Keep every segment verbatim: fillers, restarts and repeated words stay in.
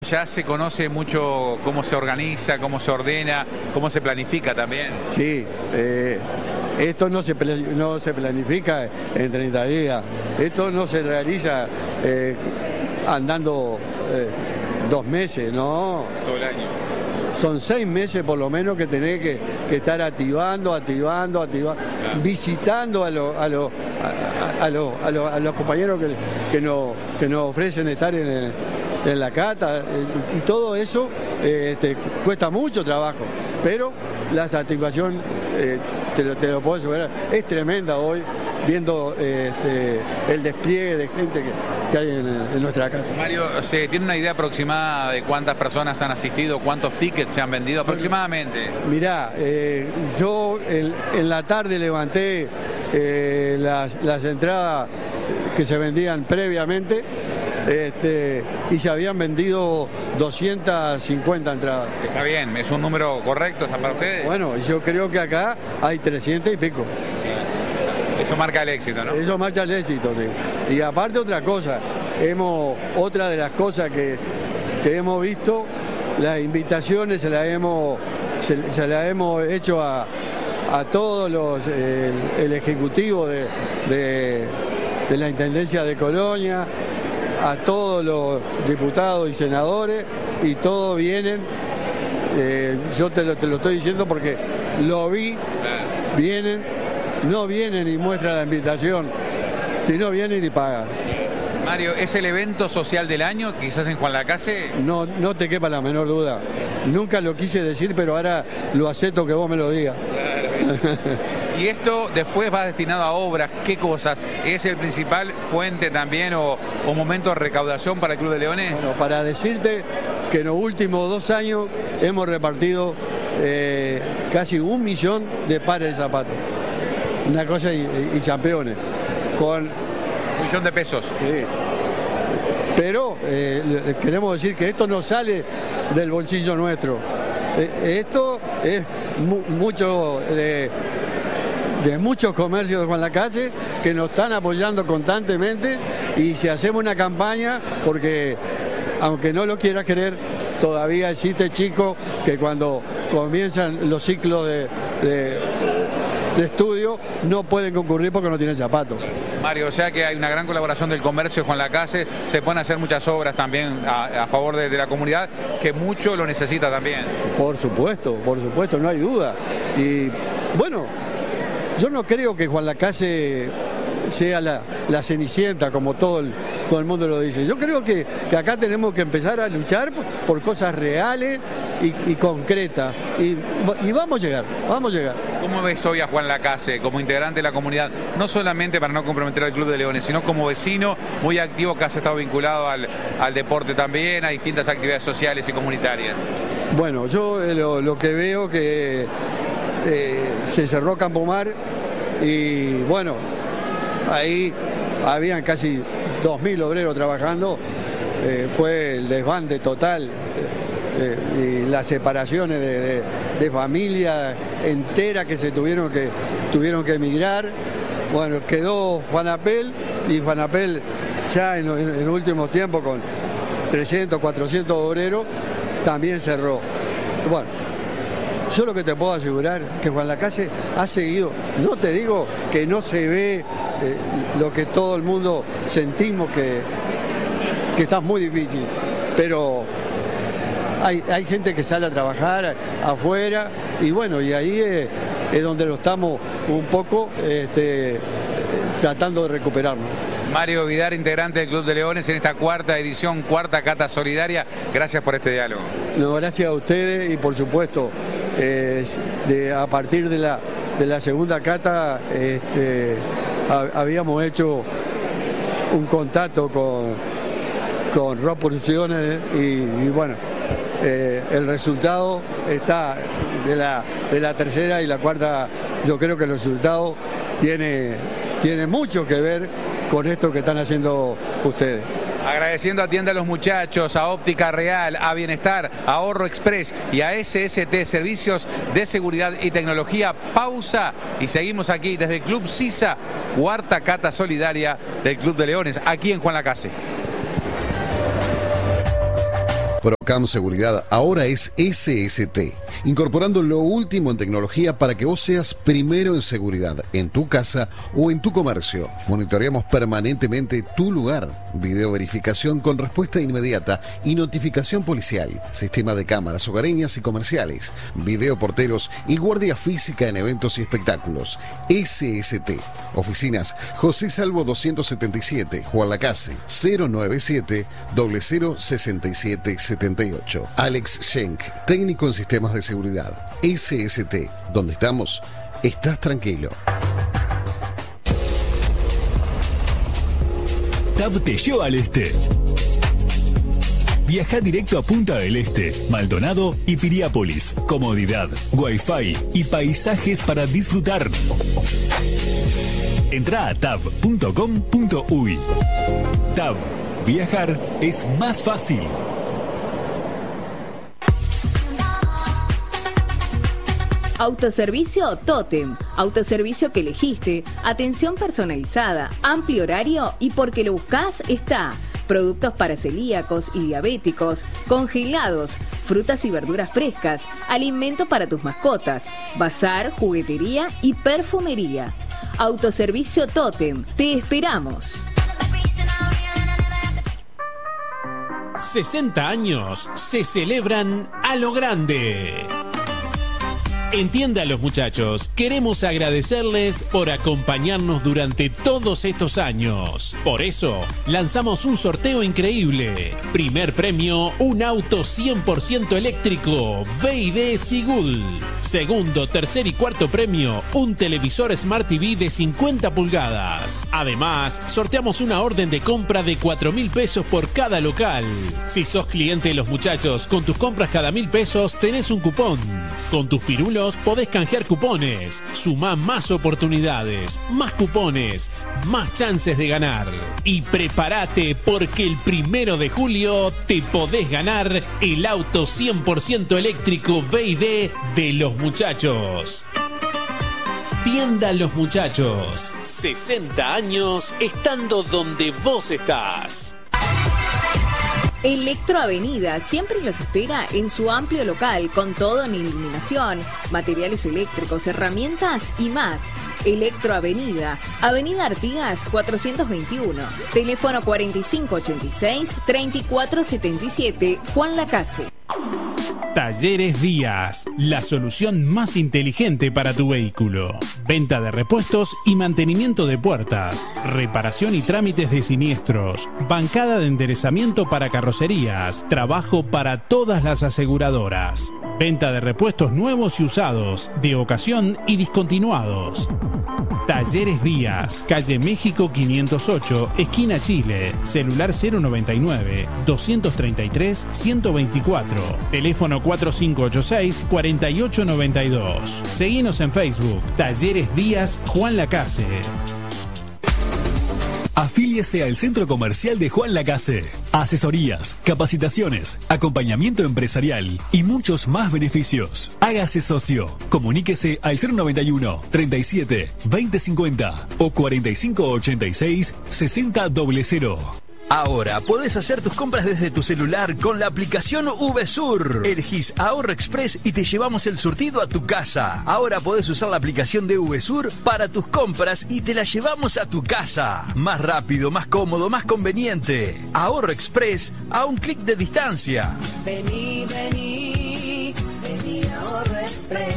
Ya se conoce mucho cómo se organiza, cómo se ordena, cómo se planifica también. Sí, eh, esto no se, no se planifica en treinta días, esto no se realiza eh, andando eh, dos meses, no. Todo el año. Son seis meses por lo menos que tenés que, que estar activando, activando, activando, claro. visitando a, lo, a, lo, a, a, lo, a, lo, a los compañeros que, que, nos, que nos ofrecen estar en, el, en la cata, y todo eso eh, este, cuesta mucho trabajo, pero la satisfacción, eh, te, lo, te lo puedo asegurar, es tremenda hoy, viendo eh, este, el despliegue de gente que, que hay en, en nuestra casa. Mario, ¿se tiene una idea aproximada de cuántas personas han asistido, cuántos tickets se han vendido aproximadamente? Mirá, eh, yo en, en la tarde levanté eh, las, las entradas que se vendían previamente este, y se habían vendido doscientas cincuenta entradas. Está bien, es un número correcto, ¿está para ustedes? Bueno, yo creo que acá hay trescientos y pico. Eso marca el éxito, ¿no? Eso marca el éxito, sí. Y aparte otra cosa, hemos, otra de las cosas que, que hemos visto, las invitaciones se las hemos, se, se las hemos hecho a, a todos los, el, el ejecutivo de, de, de la Intendencia de Colonia, a todos los diputados y senadores, y todos vienen, eh, yo te lo, te lo estoy diciendo porque lo vi, vienen. No vienen y muestran la invitación, sino vienen y pagan. Mario, ¿es el evento social del año, quizás en Juan Lacase? No, no te quepa la menor duda. Nunca lo quise decir, pero ahora lo acepto que vos me lo digas. Claro. Y esto después va destinado a obras, ¿qué cosas? ¿Es el principal fuente también o, o momento de recaudación para el Club de Leones? Bueno, para decirte que en los últimos dos años hemos repartido eh, casi un millón de pares de zapatos. Una cosa y, y campeones. Con un millón de pesos. Sí. Pero eh, queremos decir que esto no sale del bolsillo nuestro. Eh, esto es mu mucho de, de muchos comercios de Juan Lacase que nos están apoyando constantemente, y si hacemos una campaña, porque aunque no lo quieras creer, todavía existe chicos que cuando comienzan los ciclos de, de de estudio no pueden concurrir porque no tienen zapatos. Mario, o sea que hay una gran colaboración del comercio de Juan Lacase, se pueden hacer muchas obras también a, a favor de, de la comunidad, que mucho lo necesita también. Por supuesto, por supuesto, no hay duda. Y bueno, yo no creo que Juan Lacase sea la, la cenicienta, como todo el, todo el mundo lo dice. Yo creo que, que acá tenemos que empezar a luchar por, por cosas reales y, y concretas. Y, y vamos a llegar, vamos a llegar. ¿Cómo ves hoy a Juan Lacase como integrante de la comunidad? No solamente para no comprometer al Club de Leones, sino como vecino muy activo que has estado vinculado al, al deporte también, a distintas actividades sociales y comunitarias. Bueno, yo eh, lo, lo que veo que eh, se cerró Campomar y bueno, ahí habían casi dos mil obreros trabajando, eh, fue el desbande total eh, y las separaciones de, de, de familias enteras que se tuvieron que, tuvieron que emigrar. Bueno, quedó Fanapel, y Fanapel ya en, en, en últimos tiempos con trescientos, cuatrocientos obreros también cerró. Bueno, yo lo que te puedo asegurar es que Juan Lacase ha seguido, no te digo que no se ve eh, lo que todo el mundo sentimos que, que está muy difícil, pero hay, hay gente que sale a trabajar afuera y bueno, y ahí es, es donde lo estamos un poco este, tratando de recuperarnos. Mario Vidar, integrante del Club de Leones en esta cuarta edición, cuarta cata solidaria, gracias por este diálogo. No, gracias a ustedes y por supuesto, eh, de, a partir de la, de la segunda cata este, a, habíamos hecho un contacto con, con Rock Producciones y, y bueno, eh, el resultado está de la, de la tercera y la cuarta. Yo creo que el resultado tiene, tiene mucho que ver con esto que están haciendo ustedes. Agradeciendo a Tienda a los Muchachos, a Óptica Real, a Bienestar, a Ahorro Express y a S S T Servicios de Seguridad y Tecnología. Pausa y seguimos aquí desde el Club Sisa, cuarta cata solidaria del Club de Leones, aquí en Juan Lacase. CAM Seguridad ahora es S S T, incorporando lo último en tecnología para que vos seas primero en seguridad, en tu casa o en tu comercio. Monitoreamos permanentemente tu lugar, video verificación con respuesta inmediata y notificación policial, sistema de cámaras hogareñas y comerciales, video porteros y guardia física en eventos y espectáculos. S S T, oficinas José Salvo doscientos setenta y siete, Juan Lacase, cero nueve siete, cero cero sesenta y siete setenta y ocho. Alex Schenk, técnico en sistemas de seguridad. S S T, donde estamos, estás tranquilo. T A V te lleva al este. Viaja directo a Punta del Este, Maldonado y Piriápolis. Comodidad, wifi y paisajes para disfrutar. Entra a tab punto com punto uy. T A V. Viajar es más fácil. Autoservicio Totem. Autoservicio que elegiste. Atención personalizada. Amplio horario y porque lo buscas está. Productos para celíacos y diabéticos. Congelados. Frutas y verduras frescas. Alimento para tus mascotas. Bazar, juguetería y perfumería. Autoservicio Totem. Te esperamos. sesenta años se celebran a lo grande. Entienda, los muchachos, queremos agradecerles por acompañarnos durante todos estos años. Por eso, lanzamos un sorteo increíble. Primer premio, un auto cien por ciento eléctrico, V I D Sigul. Segundo, tercer y cuarto premio, un televisor Smart T V de cincuenta pulgadas. Además, sorteamos una orden de compra de cuatro mil pesos por cada local. Si sos cliente de los muchachos, con tus compras cada mil pesos tenés un cupón. Con tus pirulos podés canjear cupones. Sumá más oportunidades, más cupones, más chances de ganar. Y prepárate porque el primero de julio te podés ganar el auto cien por ciento eléctrico V I D de los muchachos. Tienda Los Muchachos. sesenta años estando donde vos estás. Electro Avenida siempre los espera en su amplio local con todo en iluminación, materiales eléctricos, herramientas y más. Electro Avenida, Avenida Artigas cuatrocientos veintiuno, teléfono cuarenta y cinco ochenta y seis, treinta y cuatro setenta y siete, Juan Lacase. Talleres Díaz, la solución más inteligente para tu vehículo. Venta de repuestos y mantenimiento de puertas, reparación y trámites de siniestros, bancada de enderezamiento para carrocerías, trabajo para todas las aseguradoras. Venta de repuestos nuevos y usados, de ocasión y discontinuados. Talleres Díaz, calle México quinientos ocho, esquina Chile, celular cero noventa y nueve, doscientos treinta y tres, ciento veinticuatro, teléfono cuatro cinco ocho seis, cuarenta y ocho noventa y dos. Seguinos en Facebook, Talleres Díaz Juan Lacase. Afíliese al Centro Comercial de Juan Lacase. Asesorías, capacitaciones, acompañamiento empresarial y muchos más beneficios. Hágase socio. Comuníquese al cero noventa y uno, treinta y siete, veinte cincuenta o cuarenta y cinco ochenta y seis, sesenta cero cero. Ahora podés hacer tus compras desde tu celular con la aplicación VSUR. Elegís Ahorro Express y te llevamos el surtido a tu casa. Ahora podés usar la aplicación de VSUR para tus compras y te la llevamos a tu casa. Más rápido, más cómodo, más conveniente. Ahorro Express a un clic de distancia. Vení, vení, vení Ahorro Express.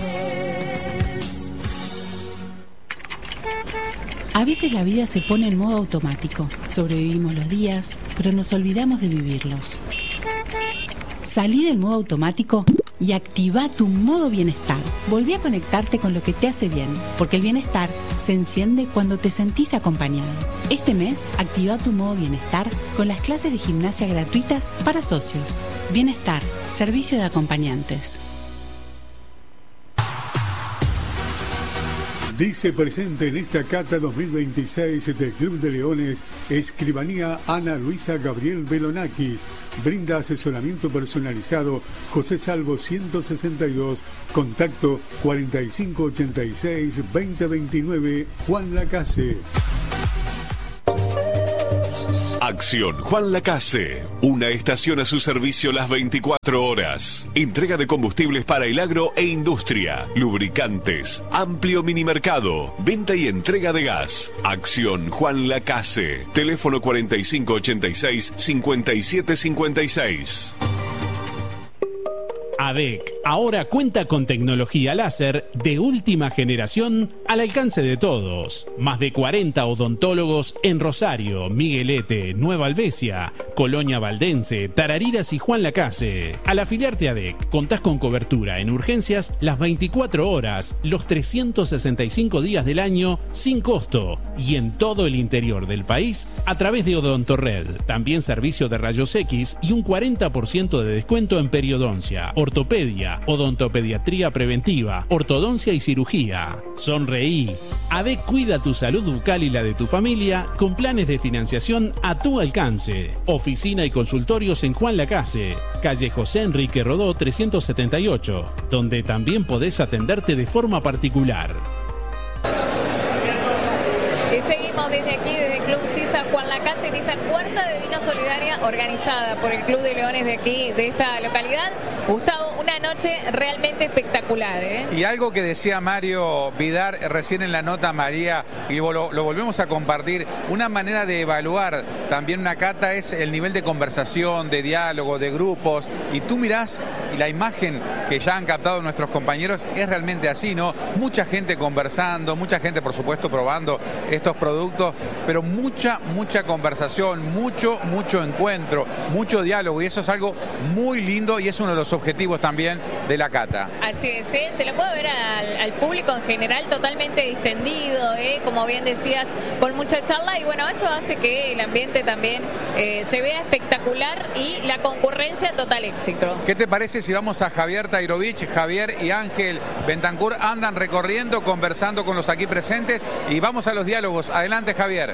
A veces la vida se pone en modo automático. Sobrevivimos los días, pero nos olvidamos de vivirlos. Salí del modo automático y activa tu modo bienestar. Volví a conectarte con lo que te hace bien, porque el bienestar se enciende cuando te sentís acompañado. Este mes, activa tu modo bienestar con las clases de gimnasia gratuitas para socios. Bienestar, servicio de acompañantes. Dice presente en esta cata dos mil veintiséis del Club de Leones, Escribanía Ana Luisa Gabriel Belonakis. Brinda asesoramiento personalizado José Salvo ciento sesenta y dos, contacto cuarenta y cinco ochenta y seis, veinte veintinueve, Juan Lacase. Acción Juan Lacase, una estación a su servicio las veinticuatro horas. Entrega de combustibles para el agro e industria, lubricantes, amplio minimercado, venta y entrega de gas. Acción Juan Lacase, teléfono cuarenta y cinco ochenta y seis cincuenta y siete cincuenta y seis. A D E C ahora cuenta con tecnología láser de última generación al alcance de todos. Más de cuarenta odontólogos en Rosario, Miguelete, Nueva Alvesia, Colonia Valdense, Tarariras y Juan Lacase. Al afiliarte a D E C, contás con cobertura en urgencias las veinticuatro horas, los trescientos sesenta y cinco días del año, sin costo. Y en todo el interior del país, a través de Odontorred. También servicio de rayos X y un cuarenta por ciento de descuento en periodoncia, ortopedia, odontopediatría preventiva, ortodoncia y cirugía. Sonreí. A D E C cuida tu salud bucal y la de tu familia con planes de financiación a tu alcance. Oficina y consultorios en Juan Lacase, calle José Enrique Rodó trescientos setenta y ocho, donde también podés atenderte de forma particular. Y seguimos desde aquí, desde Club Sisa Juan Lacase, en esta cuarta de vino solidaria organizada por el Club de Leones de aquí, de esta localidad. Gustavo, una noche realmente espectacular, ¿eh? Y algo que decía Mario Vidar recién en la nota, María, y lo, lo volvemos a compartir, una manera de evaluar también una cata es el nivel de conversación, de diálogo, de grupos, y tú mirás y la imagen que ya han captado nuestros compañeros es realmente así, ¿no? Mucha gente conversando, mucha gente por supuesto probando estos productos, pero mucha, mucha conversación, mucho, mucho encuentro, mucho diálogo, y eso es algo muy lindo y es uno de los objetivos también de la cata. Así es, ¿eh? Se lo puede ver al, al público en general totalmente distendido, ¿eh? Como bien decías, con mucha charla, y bueno, eso hace que el ambiente también eh, se vea espectacular y la concurrencia total éxito. ¿Qué te parece si vamos a Javier Tairovich? Javier y Ángel Bentancur andan recorriendo, conversando con los aquí presentes, y vamos a los diálogos. Adelante, Javier.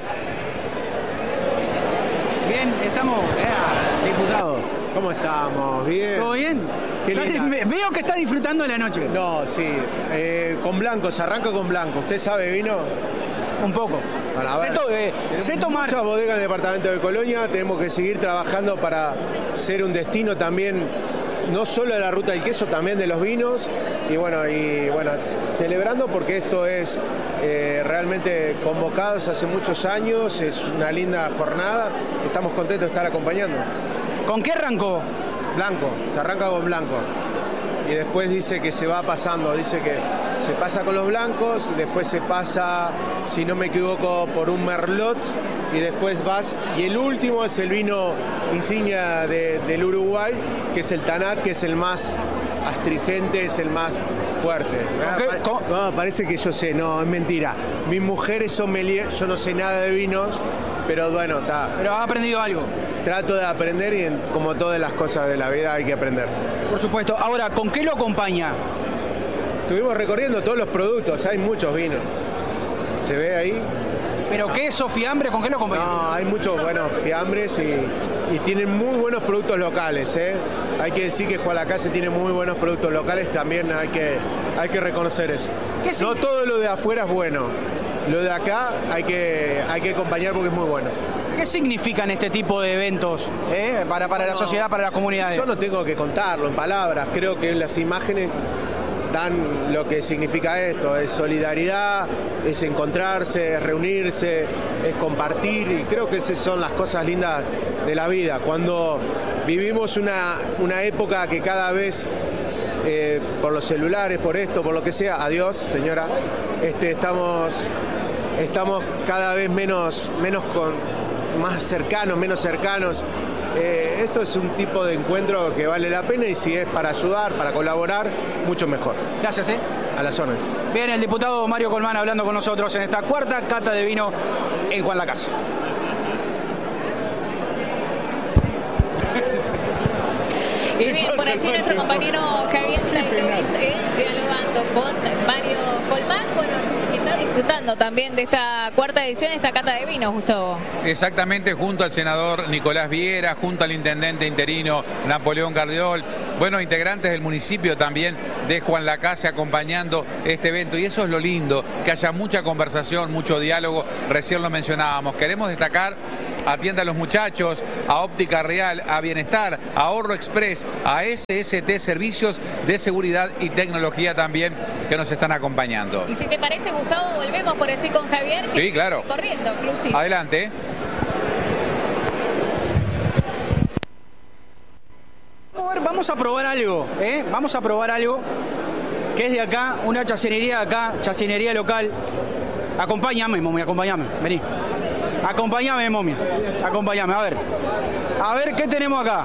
Bien, estamos, eh, diputado. ¿Cómo estamos? ¿Bien? ¿Todo bien? Qué linda. Veo que está disfrutando de la noche. No, sí. Eh, con blanco, se arranca con blanco. ¿Usted sabe vino? Un poco. Bueno, a ver, sé, to eh, sé tomar. Muchas bodegas en el departamento de Colonia. Tenemos que seguir trabajando para ser un destino también, no solo de la ruta del queso, también de los vinos. Y bueno, y bueno, celebrando porque esto es eh, realmente convocados hace muchos años. Es una linda jornada. Estamos contentos de estar acompañando. ¿Con qué arrancó? Blanco, se arranca con blanco. Y después dice que se va pasando, dice que se pasa con los blancos, después se pasa, si no me equivoco, por un merlot, y después vas, y el último es el vino insignia de, del Uruguay, que es el Tanat, que es el más astringente, es el más fuerte. No, parece que yo sé, no, es mentira. Mis mujeres son sommelier, yo no sé nada de vinos, pero bueno, está. Pero has aprendido algo. Trato de aprender, y en, como todas las cosas de la vida hay que aprender. Por supuesto. Ahora, ¿con qué lo acompaña? Estuvimos recorriendo todos los productos, hay muchos vinos. ¿Se ve ahí? ¿Pero queso, fiambre, con qué lo acompaña? No, hay muchos buenos fiambres y, y tienen muy buenos productos locales, ¿eh? Hay que decir que Juan Lacase tiene muy buenos productos locales, también hay que, hay que reconocer eso. No todo lo de afuera es bueno. Lo de acá hay que, hay que acompañar porque es muy bueno. ¿Qué significan este tipo de eventos eh? para, para no, la sociedad, para las comunidades? Yo no tengo que contarlo en palabras, creo que las imágenes dan lo que significa esto, es solidaridad, es encontrarse, es reunirse, es compartir, y creo que esas son las cosas lindas de la vida. Cuando vivimos una, una época que cada vez, eh, por los celulares, por esto, por lo que sea, adiós señora, este, estamos, estamos cada vez menos, menos con, más cercanos, menos cercanos. Eh, esto es un tipo de encuentro que vale la pena, y si es para ayudar, para colaborar, mucho mejor. Gracias, ¿eh? A las zonas. Bien, el diputado Mario Colmán hablando con nosotros en esta cuarta cata de vino en Juan Lacase. Y bien, por allí nuestro compañero Javier Tairovich, eh, dialogando con Mario Colmán, bueno, que está disfrutando también de esta cuarta edición, esta cata de vino, Gustavo. Exactamente, junto al senador Nicolás Viera, junto al intendente interino Napoleón Gardiol, bueno, integrantes del municipio también de Juan Lacase acompañando este evento, y eso es lo lindo, que haya mucha conversación, mucho diálogo. Recién lo mencionábamos, queremos destacar atienda a los muchachos, a Óptica Real, a Bienestar, a Ahorro Express, a S S T Servicios de Seguridad y Tecnología también, que nos están acompañando. Y si te parece, Gustavo, volvemos por así con Javier. Sí, claro. Corriendo, Club Sisa. Adelante. Vamos a ver, vamos a probar algo, ¿eh? Vamos a probar algo que es de acá, una chacinería de acá, chacinería local. Acompáñame, momia, acompáñame, vení. Acompáñame, momia, acompáñame, a ver. A ver, ¿qué tenemos acá?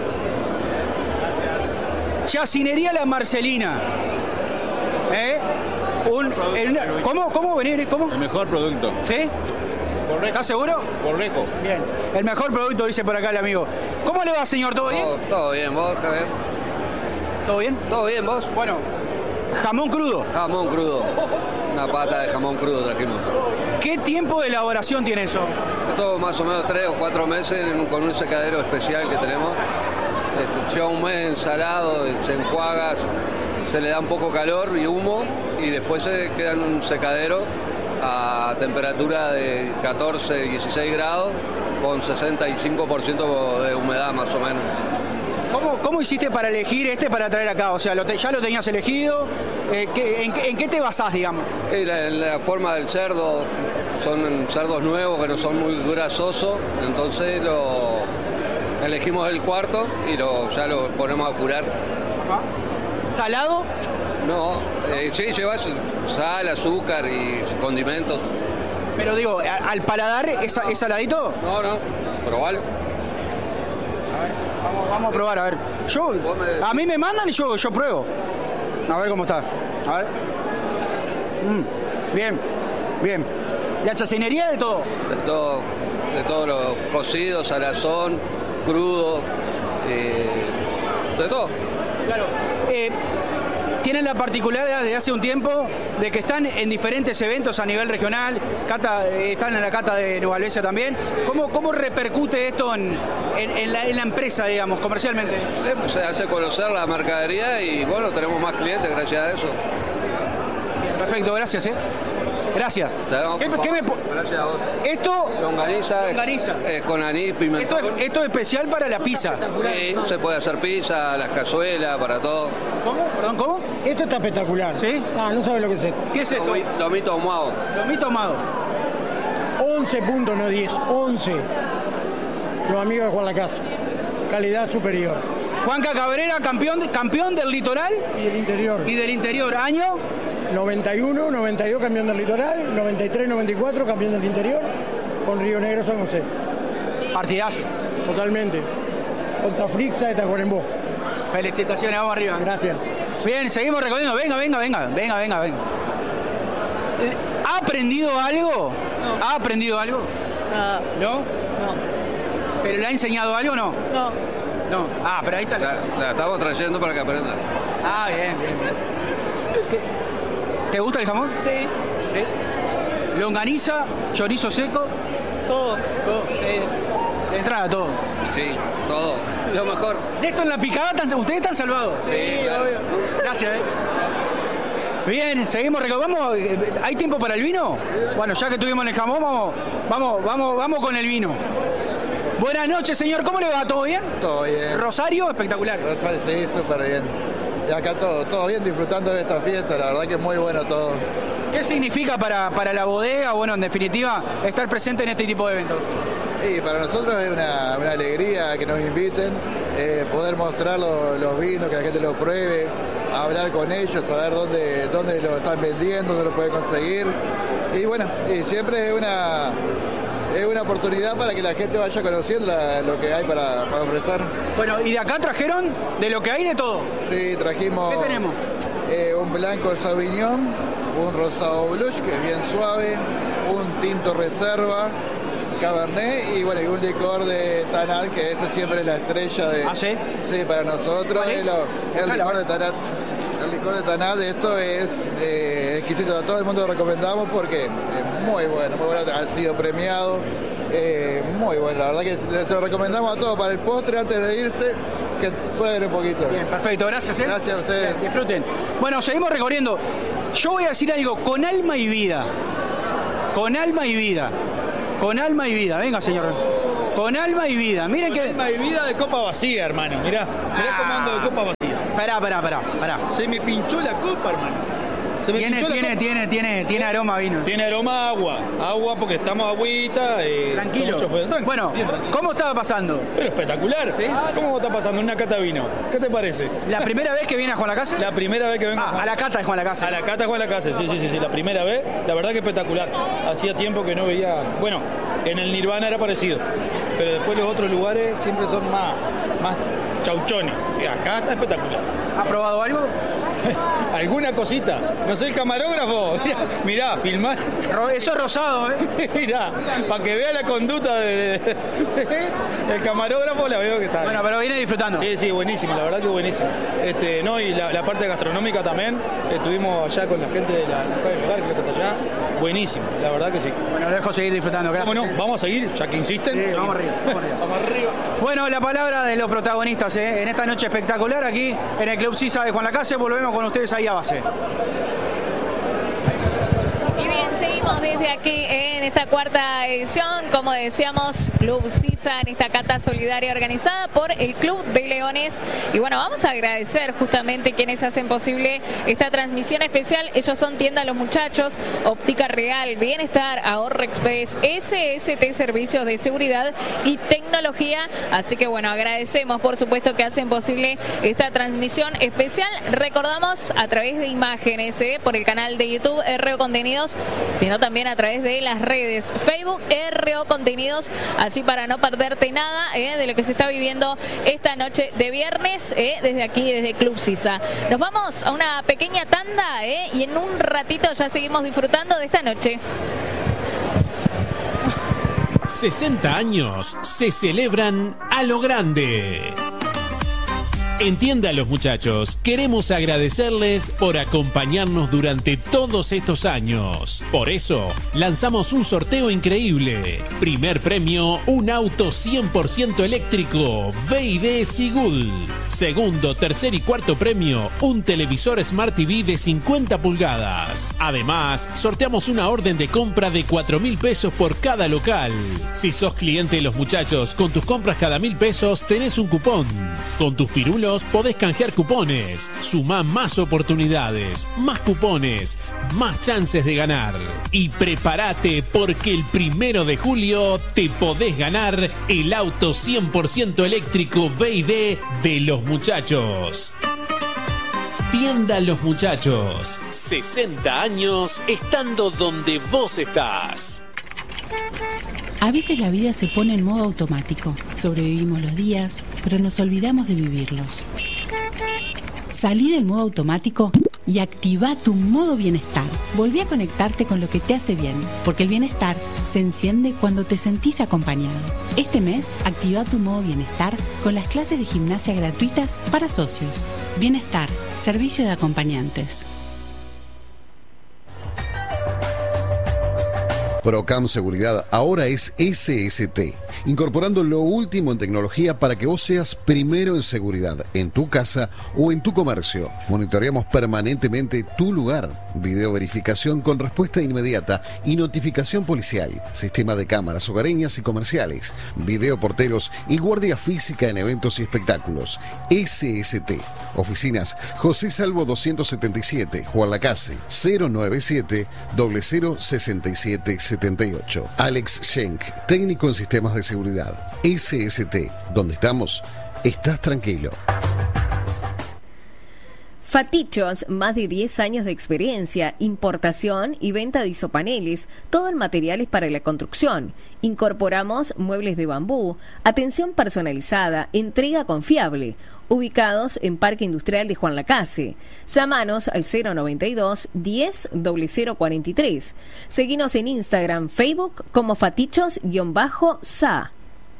Chacinería La Marcelina. ¿Eh? Un, el, ¿Cómo? ¿Cómo? Venir, ¿cómo? El mejor producto. ¿Sí? Por lejos. ¿Estás seguro? Por lejos. Bien. El mejor producto, dice por acá el amigo. ¿Cómo le va, señor? ¿Todo bien? Todo, todo bien, vos, Javier. ¿Todo bien? Todo bien, vos. Bueno, jamón crudo. Jamón crudo. Una pata de jamón crudo trajimos. ¿Qué tiempo de elaboración tiene eso? Eso más o menos tres o cuatro meses en un, con un secadero especial que tenemos. Este, lleva un mes ensalado, se enjuaga, se le da un poco calor y humo y después se queda en un secadero a temperatura de catorce, dieciséis grados con sesenta y cinco por ciento de humedad más o menos. ¿Cómo, ¿Cómo hiciste para elegir este para traer acá? O sea, lo te, ¿ya lo tenías elegido? Eh, ¿qué, en, ¿En qué te basás, digamos? En la, en la forma del cerdo, son cerdos nuevos que no son muy grasosos, entonces lo elegimos el cuarto y lo, ya lo ponemos a curar. ¿Salado? No, eh, sí, lleva sal, azúcar y condimentos. Pero digo, ¿al paladar es, es saladito? No, no, probalo. A ver, vamos, vamos a probar, a ver. Yo, a mí me mandan y yo, yo pruebo. A ver cómo está. A ver. Mm, bien, bien. ¿La chacinería de todo? De todo, de todo lo cocido, salazón, crudo, eh, de todo. Claro. Eh, tienen la particularidad desde hace un tiempo de que están en diferentes eventos a nivel regional, cata, están en la cata de Nueva Albesia también. ¿Cómo, cómo repercute esto en, en, en, la, en la empresa, digamos, comercialmente? Eh, pues se hace conocer la mercadería y bueno, tenemos más clientes gracias a eso. Perfecto, gracias, ¿eh? Gracias. Damos, ¿Qué, ¿qué me gracias a vos. Esto... Longaniza, longaniza. Eh, con anís, pimentón. Esto es, esto es especial para la pizza. Sí, se puede hacer pizza, las cazuelas, para todo. ¿Cómo? ¿Perdón, cómo? Esto está espectacular. ¿Sí? Ah, no sabes lo que es esto. ¿Qué es esto? Lomito ahumado. Lomito ahumado. once puntos, no diez. once. Los amigos de Juan Lacase. Calidad superior. Juanca Cabrera, campeón, campeón del litoral. Y del interior. Y del interior. ¿Año? noventa y uno, noventa y dos campeón del litoral, noventa y tres, noventa y cuatro campeón del interior, con Río Negro San José. Partidazo. Totalmente. Contra Frixa de Tacuarembó. Felicitaciones, vamos arriba. Gracias. Bien, seguimos recorriendo. Venga, venga, venga, venga, venga, venga. ¿Ha aprendido algo? No. ¿Ha aprendido algo? Nada. ¿No? No. ¿Pero le ha enseñado algo o no? No. No. Ah, pero ahí está. La, la estamos trayendo para que aprenda. Ah, bien, bien, bien. ¿Qué? ¿Te gusta el jamón? Sí. ¿Sí? Longaniza, chorizo seco. Todo. Todo. Eh, de entrada, todo. Sí, todo. Lo mejor. De esto en la picada, ustedes están salvados. Sí, claro. Obvio. Gracias, eh. Bien, seguimos recordando. ¿Hay tiempo para el vino? Bueno, ya que tuvimos el jamón, vamos, vamos, vamos, vamos con el vino. Buenas noches, señor. ¿Cómo le va? ¿Todo bien? Todo bien. Rosario, espectacular. Rosario, sí, súper bien. Y acá todo, todo bien, disfrutando de esta fiesta, la verdad que es muy bueno todo. ¿Qué significa para, para la bodega, bueno, en definitiva, estar presente en este tipo de eventos? Y para nosotros es una, una alegría que nos inviten, eh, poder mostrar lo, los vinos, que la gente los pruebe, hablar con ellos, saber dónde, dónde lo están vendiendo, dónde lo pueden conseguir. Y bueno, y siempre es una... Es una oportunidad para que la gente vaya conociendo la, lo que hay para, para ofrecer. Bueno, y de acá trajeron de lo que hay de todo. Sí, trajimos... ¿Qué tenemos? Eh, un blanco Sauvignon, un rosado Blush, que es bien suave, un tinto Reserva, Cabernet y bueno, y un licor de Tanat, que eso siempre es la estrella de... ¿Ah, sí? Sí, para nosotros es, lo, es el licor de Tanat. El licor de Tanat, esto es eh, exquisito, a todo el mundo lo recomendamos porque es muy bueno, muy bueno, ha sido premiado, eh, muy bueno, la verdad que se lo recomendamos a todos para el postre antes de irse, que prueben un poquito. Bien, perfecto, gracias. ¿eh? Gracias a ustedes. Bien, disfruten. Bueno, seguimos recorriendo. Yo voy a decir algo, con alma y vida, con alma y vida, con alma y vida, venga señor. Con alma y vida. Miren Con que. alma y vida de copa vacía, hermano. Mirá, mirá Ah. cómo ando de copa vacía. Pará, pará, pará, pará. Se me pinchó la copa, hermano. Se me Tiene, pinchó la tiene, copa. tiene, tiene, tiene aroma a vino. Tiene aroma a agua. Agua porque estamos agüita. Eh, Tranquilo. somos choferes. Tranqui- Bueno, bien tranquilo. ¿cómo estaba pasando? Pero espectacular. ¿Sí? ¿Cómo está pasando una cata de vino? ¿Qué te parece? ¿La primera vez que viene a Juan Lacase? La primera vez que vengo. Ah, a la cata de Juan Lacase. A la cata Juan Lacase, sí, sí, sí, sí, la primera vez. La verdad que espectacular. Hacía tiempo que no veía. Bueno, en el Nirvana era parecido. Pero después los otros lugares siempre son más, más chauchones. Y acá está espectacular. ¿Ha probado algo? ¿Alguna cosita? No sé, el camarógrafo. Mirá, mirá, filmar. Ro- Eso es rosado, ¿eh? Mirá, para que vea la conducta del el camarógrafo, la veo que está. Bueno, pero viene disfrutando. Sí, sí, buenísimo, la verdad que buenísimo. Este, no, y la, la parte gastronómica también, estuvimos allá con la gente de la, la escuela del hogar, creo que está allá. Buenísimo, la verdad que sí. Bueno, dejo seguir disfrutando, gracias. Bueno, vamos a seguir, ya que insisten. Sí, seguimos. vamos arriba, vamos arriba. Vamos arriba. Bueno, la palabra de los protagonistas, ¿eh? En esta noche espectacular aquí en el Club Sisa de Juan Lacase. Volvemos con ustedes ahí a base. Y bien, seguimos desde aquí en esta cuarta edición, como decíamos, Club Sisa en esta cata solidaria organizada por el Club de Leones. Y bueno, vamos a agradecer justamente quienes hacen posible esta transmisión especial. Ellos son Tienda Los Muchachos, Óptica Real, Bienestar, Ahorro Express, S S T Servicios de Seguridad y Tecnología. Así que bueno, agradecemos por supuesto que hacen posible esta transmisión especial. Recordamos a través de imágenes, ¿eh? Por el canal de YouTube R O Contenidos, sino también a través de las redes Facebook R O Contenidos, así para no perderte nada ¿eh? de lo que se está viviendo esta noche de viernes ¿eh? desde aquí, desde Club Sisa. Nos vamos a una pequeña tanda ¿eh? y en un ratito ya seguimos disfrutando de esta noche. sesenta años se celebran a lo grande. En Tienda Los Muchachos, queremos agradecerles por acompañarnos durante todos estos años. Por eso, lanzamos un sorteo increíble. Primer premio, un auto cien por ciento eléctrico, V I D Sigul. Segundo, tercer y cuarto premio, un televisor Smart T V de cincuenta pulgadas. Además, sorteamos una orden de compra de cuatro mil pesos por cada local. Si sos cliente de Los Muchachos, con tus compras cada mil pesos tenés un cupón. Con tus pirulos podés canjear cupones. Sumá más oportunidades, más cupones, más chances de ganar. Y prepárate porque el primero de julio te podés ganar el auto cien por ciento eléctrico V I D de Los Muchachos. Tienda Los Muchachos. sesenta años estando donde vos estás. A veces la vida se pone en modo automático. Sobrevivimos los días, pero nos olvidamos de vivirlos. Salí del modo automático y activa tu modo bienestar. Volví a conectarte con lo que te hace bien, porque el bienestar se enciende cuando te sentís acompañado. Este mes, activa tu modo bienestar con las clases de gimnasia gratuitas para socios. Bienestar, servicio de acompañantes. Procam Seguridad ahora es S S T, incorporando lo último en tecnología para que vos seas primero en seguridad en tu casa o en tu comercio. Monitoreamos permanentemente tu lugar, video verificación con respuesta inmediata y notificación policial, sistema de cámaras hogareñas y comerciales, video porteros y guardia física en eventos y espectáculos. S S T, oficinas José Salvo doscientos setenta y siete, Juan Lacase, cero noventa y siete, cero cero sesenta y siete setenta y ocho. Alex Schenk, técnico en sistemas de seguridad. S S T, donde estamos, estás tranquilo. Fatichos, más de diez años de experiencia, importación y venta de isopaneles, todo el material es para la construcción. Incorporamos muebles de bambú, atención personalizada, entrega confiable. Ubicados en Parque Industrial de Juan Lacase. Llámanos al cero noventa y dos, diez, cero cero cuarenta y tres. Seguinos en Instagram, Facebook como Fatichos-Sa.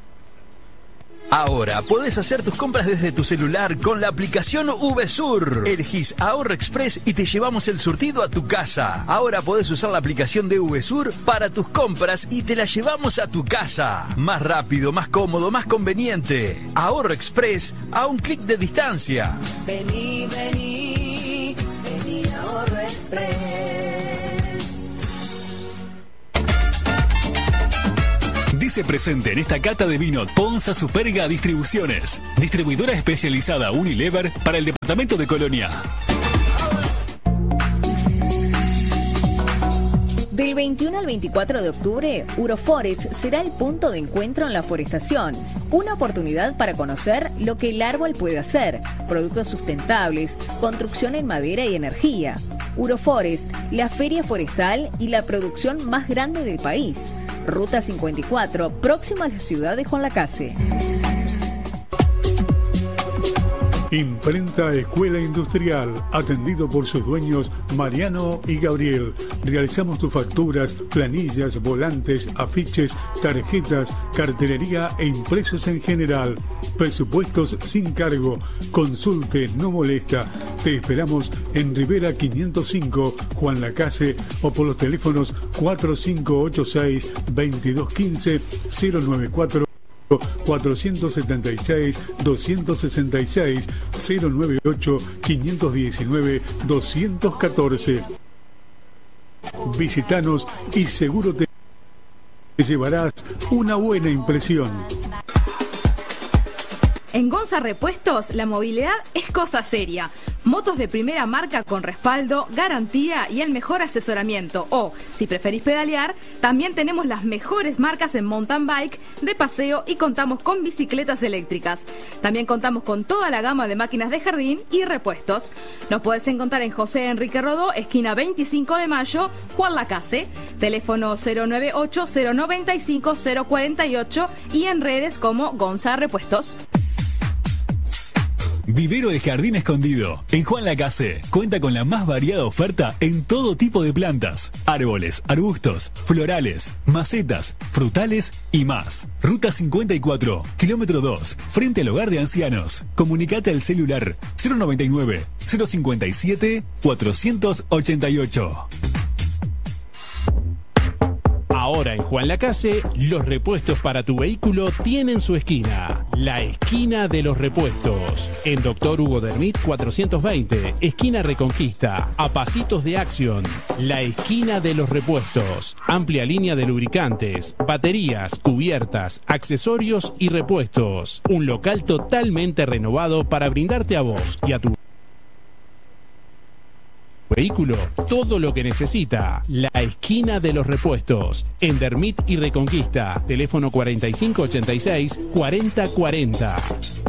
Ahora podés hacer tus compras desde tu celular con la aplicación VSUR. Elegís Ahorro Express y te llevamos el surtido a tu casa. Ahora podés usar la aplicación de VSUR para tus compras y te la llevamos a tu casa. Más rápido, más cómodo, más conveniente. Ahorro Express a un clic de distancia. Vení, vení, vení a Ahorro Express. Dice presente en esta cata de vino Ponza Superga Distribuciones, distribuidora especializada Unilever para el departamento de Colonia. Del veintiuno al veinticuatro de octubre, Uroforest será el punto de encuentro en la forestación. Una oportunidad para conocer lo que el árbol puede hacer, productos sustentables, construcción en madera y energía. Uroforest, la feria forestal y la producción más grande del país. Ruta cincuenta y cuatro, próxima a la ciudad de Juan Lacase. Imprenta Escuela Industrial, atendido por sus dueños Mariano y Gabriel. Realizamos tus facturas, planillas, volantes, afiches, tarjetas, cartelería e impresos en general. Presupuestos sin cargo. Consulte, no molesta. Te esperamos en Rivera quinientos cinco, Juan Lacase, o por los teléfonos cuatro cinco ocho seis, veintidós quince, cero nueve cuatro, cuatrocientos setenta y seis, doscientos sesenta y seis, cero noventa y ocho, quinientos diecinueve, doscientos catorce. Visítanos y seguro te llevarás una buena impresión. En Gonza Repuestos, la movilidad es cosa seria. Motos de primera marca con respaldo, garantía y el mejor asesoramiento. O, si preferís pedalear, también tenemos las mejores marcas en mountain bike, de paseo y contamos con bicicletas eléctricas. También contamos con toda la gama de máquinas de jardín y repuestos. Nos podés encontrar en José Enrique Rodó, esquina veinticinco de mayo, Juan Lacase. Teléfono cero nueve ocho, cero noventa y cinco, cero cuarenta y ocho y en redes como Gonza Repuestos. Vivero El Jardín Escondido, en Juan Lacase, cuenta con la más variada oferta en todo tipo de plantas, árboles, arbustos, florales, macetas, frutales y más. Ruta cincuenta y cuatro, kilómetro dos, frente al hogar de ancianos. Comunicate al celular cero noventa y nueve, cero cincuenta y siete, cuatrocientos ochenta y ocho. Ahora en Juan Lacase, los repuestos para tu vehículo tienen su esquina. La esquina de los repuestos. En Doctor Hugo Dermit cuatrocientos veinte, esquina Reconquista, a pasitos de Acción. La esquina de los repuestos. Amplia línea de lubricantes, baterías, cubiertas, accesorios y repuestos. Un local totalmente renovado para brindarte a vos y a tu vehículo todo lo que necesita. La esquina de los repuestos. En Dermit y Reconquista. Teléfono cuarenta y cinco ochenta y seis, cuarenta cuarenta.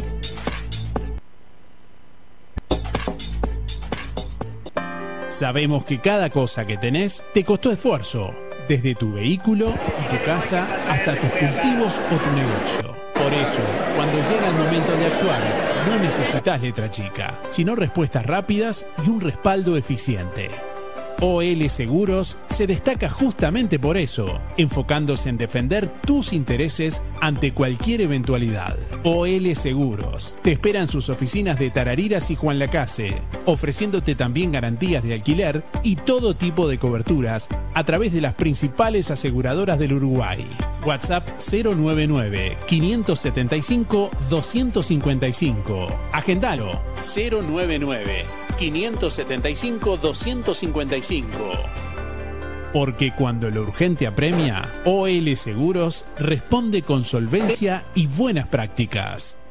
Sabemos que cada cosa que tenés te costó esfuerzo. Desde tu vehículo y tu casa hasta tus cultivos o tu negocio. Por eso, cuando llega el momento de actuar, no necesitas letra chica, sino respuestas rápidas y un respaldo eficiente. O L Seguros se destaca justamente por eso, enfocándose en defender tus intereses ante cualquier eventualidad. O L Seguros te espera en sus oficinas de Tarariras y Juan Lacase, ofreciéndote también garantías de alquiler y todo tipo de coberturas a través de las principales aseguradoras del Uruguay. WhatsApp cero noventa y nueve, quinientos setenta y cinco, doscientos cincuenta y cinco. Agendalo cero noventa y nueve, quinientos setenta y cinco, doscientos cincuenta y cinco. Porque cuando lo urgente apremia, O L Seguros responde con solvencia y buenas prácticas.